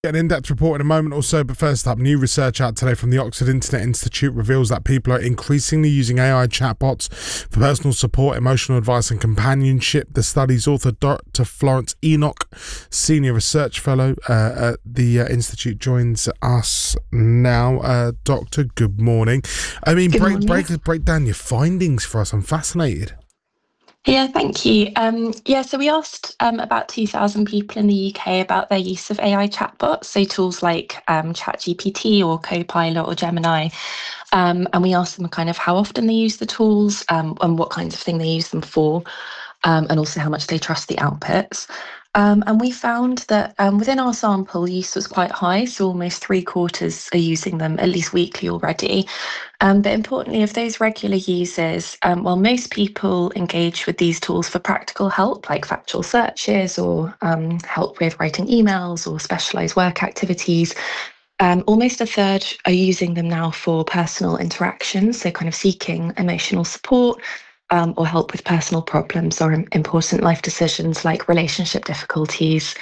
Get an in-depth report in a moment or so, but first up, new research out today from the Oxford Internet Institute reveals that people are increasingly using AI chatbots for personal support, emotional advice and companionship. The study's author, Dr. Florence Enoch, Senior Research Fellow at the Institute, joins us now. Doctor, good morning. I mean, break down your findings for us. I'm fascinated. Yeah, thank you. So we asked about 2,000 people in the UK about their use of AI chatbots, so tools like ChatGPT or Copilot or Gemini. And we asked them kind of how often they use the tools and what kinds of thing they use them for, and also how much they trust the outputs. And we found that within our sample, use was quite high, so almost 3/4 are using them at least weekly already. But importantly, of those regular users, while most people engage with these tools for practical help, like factual searches or help with writing emails or specialised work activities, almost a third are using them now for personal interactions, so kind of seeking emotional support, or help with personal problems or important life decisions like relationship difficulties,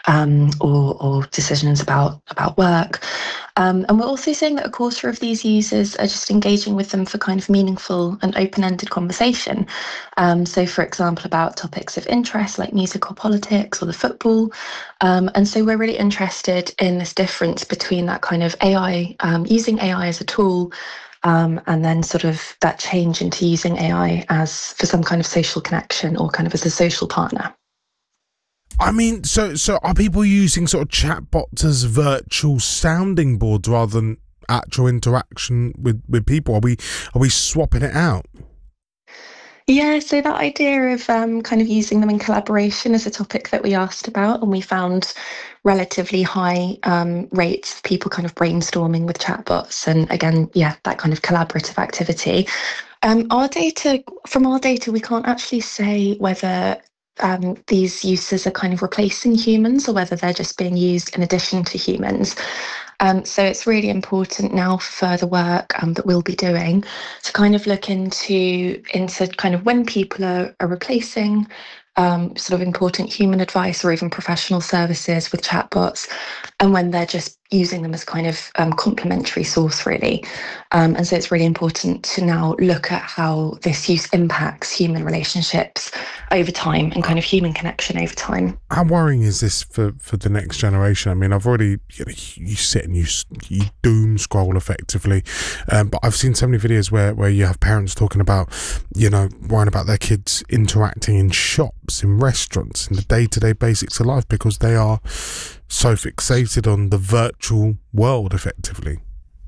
or decisions about work. And we're also seeing that 1/4 of these users are just engaging with them for kind of meaningful and open-ended conversation. So, for example, about topics of interest like music or politics or the football. And so we're really interested in this difference between that kind of AI, using AI as a tool, and then sort of that change into using AI as for some kind of social connection or kind of as a social partner. I mean, so are people using sort of chatbots as virtual sounding boards rather than actual interaction with people? Are we swapping it out? Yeah, so that idea of kind of using them in collaboration is a topic that we asked about, and we found relatively high rates of people kind of brainstorming with chatbots, and again, that kind of collaborative activity. From our data, we can't actually say whether these uses are kind of replacing humans or whether they're just being used in addition to humans. So it's really important now for further work that we'll be doing to kind of look into kind of when people are replacing sort of important human advice or even professional services with chatbots, and when they're just using them as kind of complementary source, really. And so it's really important to now look at how this use impacts human relationships over time and kind of human connection over time. How worrying is this for the next generation? I mean, I've already, you sit and you doom scroll effectively, but I've seen so many videos where you have parents talking about, worrying about their kids interacting in shops, in restaurants, in the day-to-day basics of life because they are so fixated on the virtual world effectively.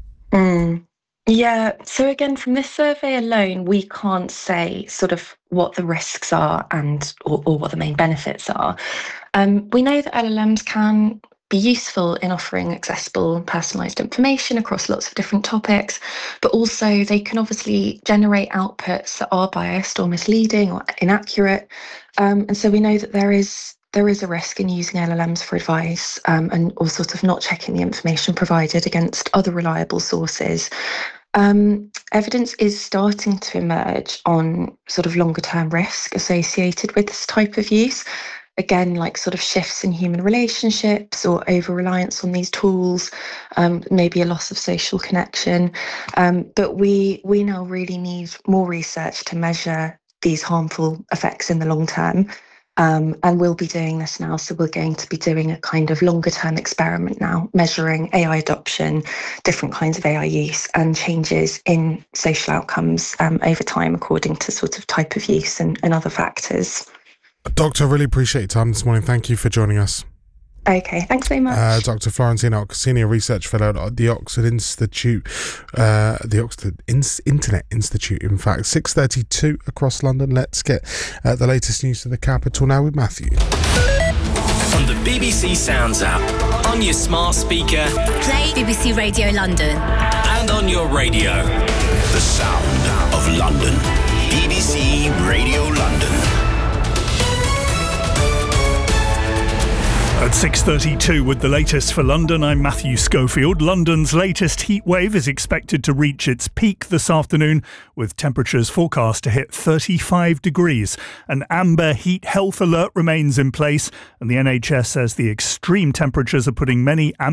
Yeah, so again, from this survey alone, we can't say sort of what the risks are or what the main benefits are. We know that LLMs can be useful in offering accessible, personalised information across lots of different topics, but also they can obviously generate outputs that are biased or misleading or inaccurate. And so we know that there is a risk in using LLMs for advice, or sort of not checking the information provided against other reliable sources. Evidence is starting to emerge on sort of longer term risk associated with this type of use. Again, like sort of shifts in human relationships or over reliance on these tools, maybe a loss of social connection. But we now really need more research to measure these harmful effects in the long term. And we'll be doing this now. So we're going to be doing a kind of longer term experiment now, measuring AI adoption, different kinds of AI use and changes in social outcomes over time according to sort of type of use and other factors. Doctor, I really appreciate your time this morning. Thank you for joining us. Okay, thanks very much. Dr. Florence Enoch, Senior Research Fellow at the Oxford Institute, the Oxford Internet Institute, in fact. 6:32 across London. Let's get the latest news to the capital now with Matthew. On the BBC Sounds app, on your smart speaker, play BBC Radio London, and on your radio. The sound of London. BBC Radio London. At 6:32 with the latest for London, I'm Matthew Schofield. London's latest heat wave is expected to reach its peak this afternoon, with temperatures forecast to hit 35 degrees. An amber heat health alert remains in place, and the NHS says the extreme temperatures are putting many